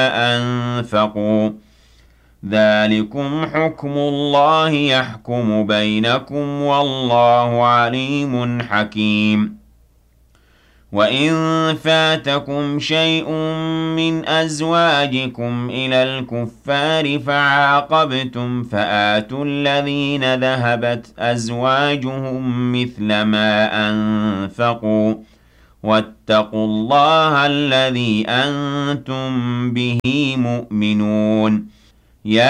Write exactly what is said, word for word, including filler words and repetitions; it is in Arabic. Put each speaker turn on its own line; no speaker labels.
أنفقوا ذلكم حكم الله يحكم بينكم والله عليم حكيم وَإِن فَاتَكُمْ شَيْءٌ مِّنْ أَزْوَاجِكُمْ إِلَى الْكُفَّارِ فَعَاقَبْتُمْ فَآتُوا الَّذِينَ ذَهَبَتْ أَزْوَاجُهُم مِّثْلَ مَا أَنفَقُوا ۚ وَاتَّقُوا اللَّهَ الَّذِي أَنتُم بِهِ مُؤْمِنُونَ